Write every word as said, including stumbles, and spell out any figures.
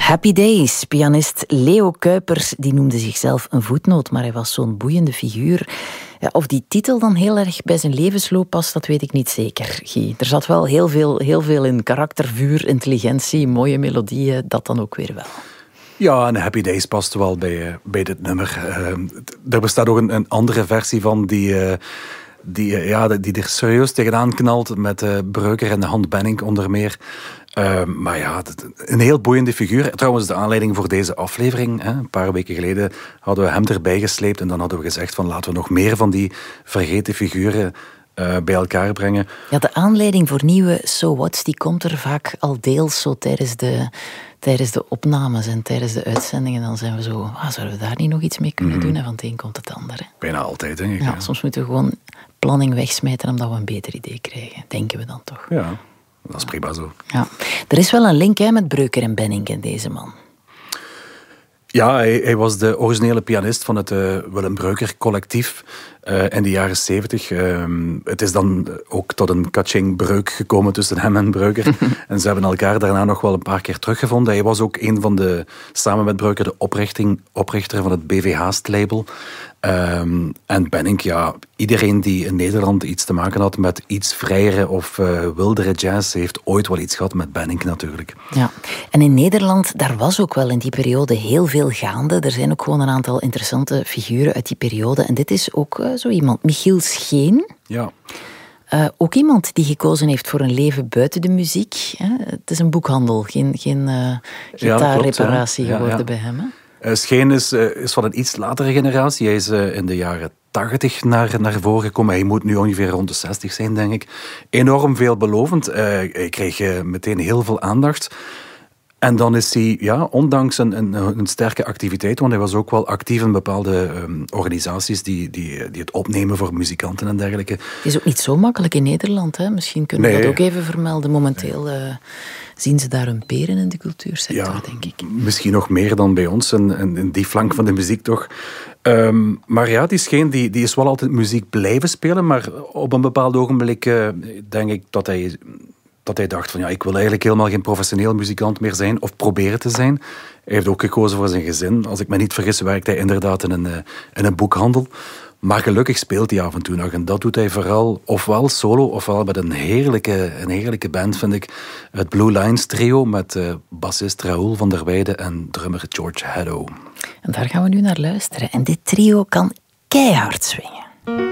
Happy Days, pianist Leo Kuipers, die noemde zichzelf een voetnoot, maar hij was zo'n boeiende figuur. Ja, of die titel dan heel erg bij zijn levensloop past, dat weet ik niet zeker, Guy. Er zat wel heel veel, heel veel in karakter, vuur, intelligentie, mooie melodieën, dat dan ook weer wel. Ja, en Happy Days past wel bij, bij dit nummer. Uh, er bestaat ook een, een andere versie van die... Uh, Die, ja, die er serieus tegenaan knalt met uh, Breuker en de Hand Benink onder meer. Uh, maar ja, een heel boeiende figuur. Trouwens, de aanleiding voor deze aflevering, hè, een paar weken geleden hadden we hem erbij gesleept en dan hadden we gezegd van laten we nog meer van die vergeten figuren uh, bij elkaar brengen. Ja, de aanleiding voor nieuwe So What's, die komt er vaak al deels zo tijdens de, tijdens de opnames en tijdens de uitzendingen. Dan zijn we zo, ah, zouden we daar niet nog iets mee kunnen mm-hmm. doen? En van het een komt het ander. Hè. Bijna altijd, denk ik. Ja, ja. Soms moeten we gewoon planning wegsmijten omdat we een beter idee krijgen. Denken we dan toch. Ja, dat is prima zo. Ja. Er is wel een link hè, met Breuker en Benink en deze man. Ja, hij, hij was de originele pianist van het uh, Willem Breuker collectief uh, in de jaren zeventig. Uh, het is dan ook tot een catching-breuk gekomen tussen hem en Breuker. En ze hebben elkaar daarna nog wel een paar keer teruggevonden. Hij was ook een van de, samen met Breuker, de oprichting, oprichter van het B V Haast-label. Um, en Benink, ja, iedereen die in Nederland iets te maken had met iets vrijere of uh, wildere jazz, heeft ooit wel iets gehad met Benink natuurlijk. Ja, en in Nederland, daar was ook wel in die periode heel veel gaande. Er zijn ook gewoon een aantal interessante figuren uit die periode. En dit is ook uh, zo iemand, Michiel Scheen. Ja. Uh, ook iemand die gekozen heeft voor een leven buiten de muziek. Hè? Het is een boekhandel, geen, geen uh, gitaarreparatie ja, geworden ja, ja. bij hem. Hè? Uh, Scheen is, uh, is van een iets latere generatie. Hij is uh, in de jaren tachtig naar, naar voren gekomen. Hij moet nu ongeveer rond de zestig zijn, denk ik. Enorm veelbelovend. Uh, hij kreeg uh, meteen heel veel aandacht. En dan is hij, ja, ondanks een, een, een sterke activiteit, want hij was ook wel actief in bepaalde um, organisaties die, die, die het opnemen voor muzikanten en dergelijke. Het is ook niet zo makkelijk in Nederland, hè? Misschien kunnen we nee. dat ook even vermelden. Momenteel uh, zien ze daar een peren in de cultuursector, ja, denk ik. Misschien nog meer dan bij ons, en, en, en die flank van de muziek toch. Um, maar ja, die Scheen, die, die is wel altijd muziek blijven spelen, maar op een bepaald ogenblik uh, denk ik dat hij... dat hij dacht van ja, ik wil eigenlijk helemaal geen professioneel muzikant meer zijn of proberen te zijn. Hij heeft ook gekozen voor zijn gezin. Als ik me niet vergis, werkt hij inderdaad in een, in een boekhandel. Maar gelukkig speelt hij af en toe nog. En dat doet hij vooral ofwel solo, ofwel met een heerlijke, een heerlijke band, vind ik. Het Blue Lines trio met uh, bassist Raoul van der Weijden en drummer George Haddow. En daar gaan we nu naar luisteren. En dit trio kan keihard swingen.